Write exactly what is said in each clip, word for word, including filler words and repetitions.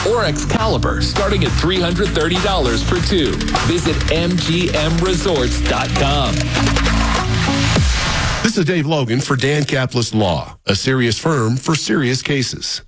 or Excalibur, starting at three hundred thirty dollars for two. Visit M G M resorts dot com. This is Dave Logan for Dan Caplis Law, a serious firm for serious cases.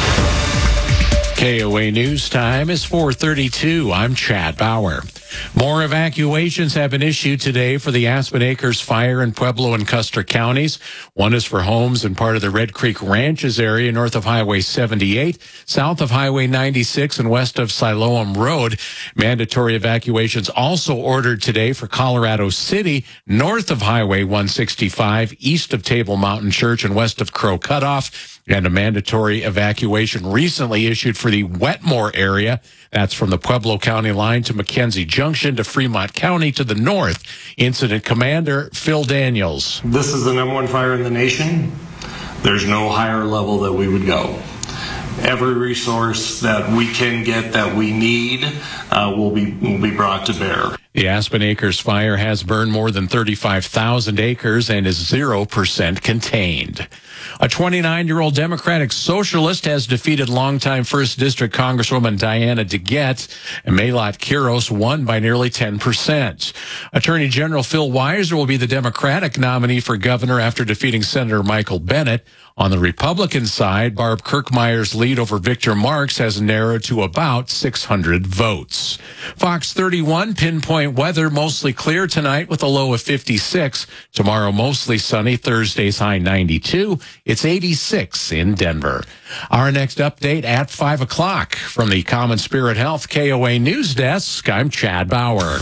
K O A News Time is four thirty-two. I'm Chad Bauer. More evacuations have been issued today for the Aspen Acres fire in Pueblo and Custer counties. One is for homes in part of the Red Creek Ranches area north of Highway seventy-eight, south of Highway ninety-six, and west of Siloam Road. Mandatory evacuations also ordered today for Colorado City, north of Highway one sixty-five, east of Table Mountain Church, and west of Crow Cutoff. And a mandatory evacuation recently issued for the Wetmore area. That's from the Pueblo County line to McKenzie Junction to Fremont County to the north. Incident Commander Phil Daniels. This is the number one fire in the nation. There's no higher level that we would go. Every resource that we can get that we need uh, will be will be brought to bear. The Aspen Acres fire has burned more than thirty-five thousand acres and is zero percent contained. A twenty-nine-year-old Democratic socialist has defeated longtime first District Congresswoman Diana DeGette, and Maylot Quiros won by nearly ten percent. Attorney General Phil Weiser will be the Democratic nominee for governor after defeating Senator Michael Bennet. On the Republican side, Barb Kirkmeyer's lead over Victor Marx has narrowed to about six hundred votes. Fox thirty-one pinpoint weather, mostly clear tonight with a low of fifty-six. Tomorrow, mostly sunny. Thursday's high ninety-two. It's eighty-six in Denver. Our next update at five o'clock. From the Common Spirit Health K O A News Desk, I'm Chad Bauer.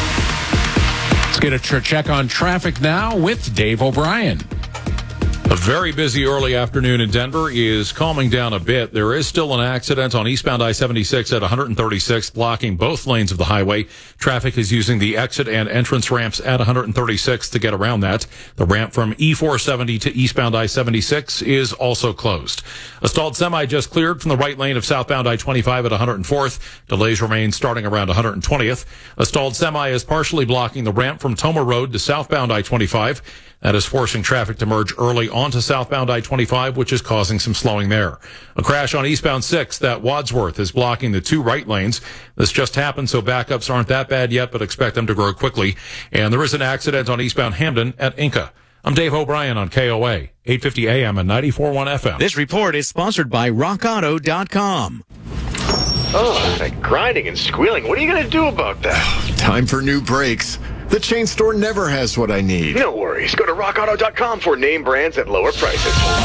Let's get a tr- check on traffic now with Dave O'Brien. A very busy early afternoon in Denver is calming down a bit. There is still an accident on eastbound I seventy-six at one thirty-sixth, blocking both lanes of the highway. Traffic is using the exit and entrance ramps at one thirty-sixth to get around that. The ramp from E four seventy to eastbound I seventy-six is also closed. A stalled semi just cleared from the right lane of southbound I twenty-five at one hundred fourth. Delays remain starting around one hundred twentieth. A stalled semi is partially blocking the ramp from Toma Road to southbound I twenty-five. That is forcing traffic to merge early onto southbound I twenty-five, which is causing some slowing there. A crash on eastbound sixth at Wadsworth is blocking the two right lanes. This just happened, so backups aren't that bad yet, but expect them to grow quickly. And there is an accident on eastbound Hamden at Inca. I'm Dave O'Brien on K O A, eight fifty A M and ninety-four point one F M. This report is sponsored by rock auto dot com. Oh, that grinding and squealing. What are you going to do about that? Time for new brakes. The chain store never has what I need. No worries. Go to rock auto dot com for name brands at lower prices.